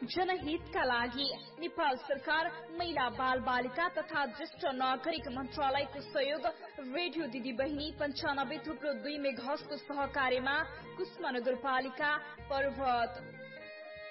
जनहितका लागि नेपाल सरकार महिला बाल बालिका तथा ज्येष्ठ नागरिक मन्त्रालयको सहयोग रेडियो दिदी बहिनी 95.2 मेगाहर्जको सहकार्यमा कुस्मा नगरपालिका पर्वत